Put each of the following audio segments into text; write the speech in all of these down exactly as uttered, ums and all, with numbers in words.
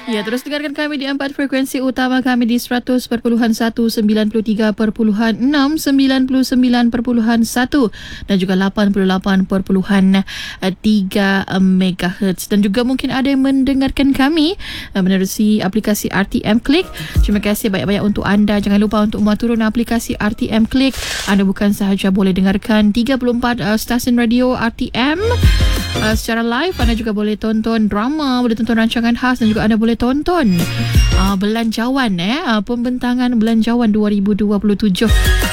Ya, terus dengarkan kami di empat frekuensi utama kami di seratus perpuluhan satu, sembilan puluh tiga perpuluhan enam, sembilan puluh sembilan perpuluhan satu dan juga lapan puluh lapan perpuluhan tiga megahertz. Dan juga mungkin ada yang mendengarkan kami menerusi aplikasi R T M Click. Terima kasih banyak-banyak untuk anda. Jangan lupa untuk muat turun aplikasi R T M Click. Anda bukan sahaja boleh dengarkan tiga puluh empat uh, stesen radio R T M uh, secara live, anda juga boleh tonton drama, boleh tonton rancangan khas dan juga anda boleh tonton uh, belanjawan eh uh, pembentangan belanjawan dua ribu dua puluh tujuh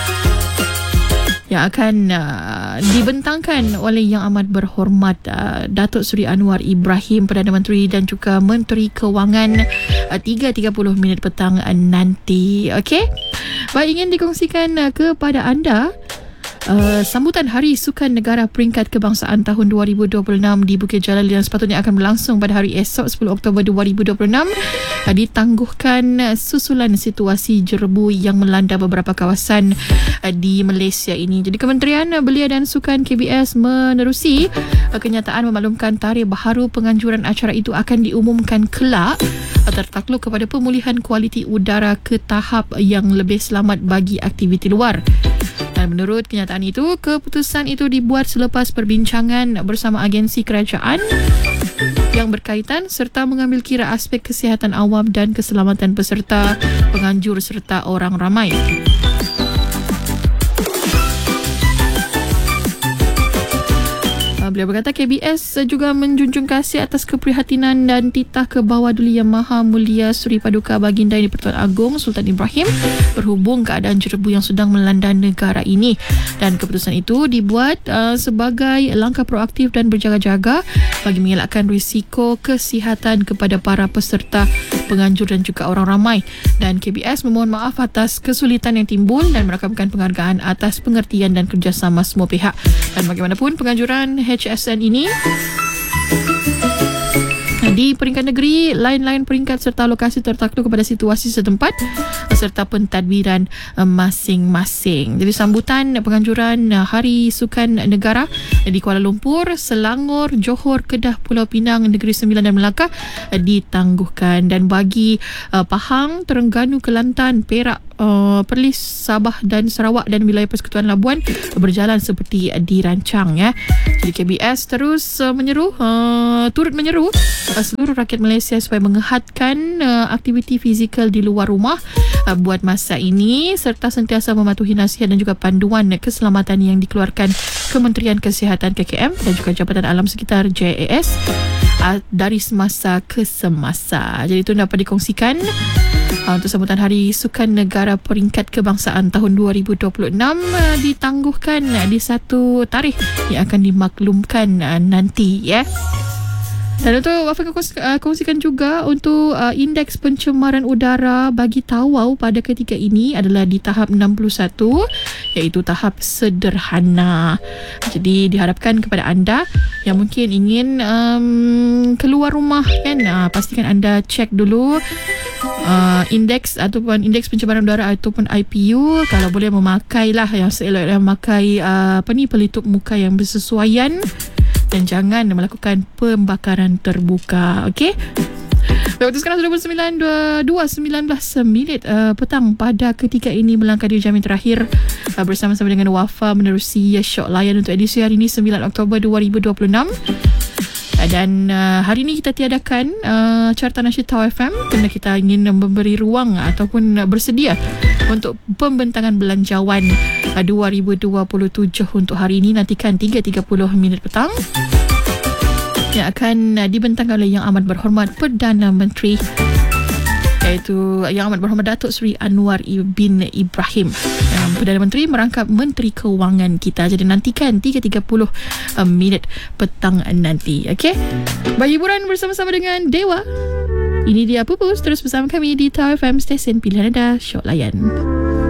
yang akan uh, dibentangkan oleh Yang Amat Berhormat uh, Datuk Seri Anwar Ibrahim, Perdana Menteri dan juga Menteri Kewangan, uh, tiga tiga puluh minit petang uh, nanti. Okey. Baik, ingin dikongsikan uh, kepada anda Uh, sambutan Hari Sukan Negara Peringkat Kebangsaan tahun dua ribu dua puluh enam di Bukit Jalil yang sepatutnya akan berlangsung pada hari esok sepuluh Oktober dua ribu dua puluh enam uh, ditangguhkan uh, susulan situasi jerebu yang melanda beberapa kawasan uh, di Malaysia ini. Jadi Kementerian Belia dan Sukan K B S menerusi uh, kenyataan memaklumkan tarikh baharu penganjuran acara itu akan diumumkan kelak uh, tertakluk kepada pemulihan kualiti udara ke tahap yang lebih selamat bagi aktiviti luar. Dan menurut kenyataan itu, keputusan itu dibuat selepas perbincangan bersama agensi kerajaan yang berkaitan serta mengambil kira aspek kesihatan awam dan keselamatan peserta, penganjur serta orang ramai. Beliau berkata K B S juga menjunjung kasih atas keprihatinan dan titah ke bawah Duli Yang Maha Mulia Suri Paduka Baginda di-Pertuan Agong Sultan Ibrahim berhubung keadaan jerebu yang sedang melanda negara ini. Dan keputusan itu dibuat uh, sebagai langkah proaktif dan berjaga-jaga bagi mengelakkan risiko kesihatan kepada para peserta, penganjur dan juga orang ramai. Dan K B S memohon maaf atas kesulitan yang timbul dan merakamkan penghargaan atas pengertian dan kerjasama semua pihak. Dan bagaimanapun penganjuran H S N ini di peringkat negeri, lain-lain peringkat serta lokasi tertakluk kepada situasi setempat serta pentadbiran masing-masing. Jadi sambutan penganjuran Hari Sukan Negara di Kuala Lumpur, Selangor, Johor, Kedah, Pulau Pinang, Negeri Sembilan dan Melaka ditangguhkan. Dan bagi uh, Pahang, Terengganu, Kelantan, Perak, uh, Perlis, Sabah dan Sarawak dan wilayah Persekutuan Labuan berjalan seperti dirancang ya. Jadi K B S terus uh, menyeru uh, turut menyeru uh, seluruh rakyat Malaysia supaya mengehatkan uh, aktiviti fizikal di luar rumah uh, buat masa ini serta sentiasa mematuhi nasihat dan juga panduan keselamatan yang dikeluarkan Kementerian Kesihatan K K M dan juga Jabatan Alam Sekitar J A S uh, dari semasa ke semasa. Jadi itu dapat dikongsikan uh, untuk sambutan Hari Sukan Negara Peringkat Kebangsaan tahun dua ribu dua puluh enam uh, ditangguhkan uh, di satu tarikh yang akan dimaklumkan uh, nanti ya. Dan untuk Wafak kongsikan juga untuk uh, indeks pencemaran udara bagi Tawau pada ketika ini adalah di tahap enam puluh satu, iaitu tahap sederhana. Jadi diharapkan kepada anda yang mungkin ingin um, keluar rumah kan, uh, pastikan anda cek dulu uh, indeks ataupun indeks pencemaran udara ataupun I P U. Kalau boleh memakailah yang seelok memakai uh, apa ni pelitup muka yang bersesuaian dan jangan melakukan pembakaran terbuka. Okey. Waktu sekarang sudah sembilan dua sembilan belas minit uh, petang pada ketika ini melangkah di jam yang terakhir uh, bersama-sama dengan Wafa menerusi uh, Syok Layan untuk edisi hari ini sembilan Oktober dua ribu dua puluh enam. Dan uh, hari ini kita tiadakan uh, carta nasyid Tau F M kerana kita ingin memberi ruang ataupun uh, bersedia untuk pembentangan belanjawan uh, dua ribu dua puluh tujuh untuk hari ini. Nantikan tiga tiga puluh minit petang yang akan uh, dibentangkan oleh Yang Amat Berhormat Perdana Menteri, iaitu Yang Amat Berhormat Datuk Seri Anwar bin Ibrahim. Um, Perdana Menteri merangkap Menteri Kewangan kita. Jadi nantikan tiga tiga puluh um, minit petang nanti. Okey. Bagi hiburan bersama-sama dengan Dewa. Ini dia Pupus, terus bersama kami di Tau F M, stesen pilihan anda, Syok Layan.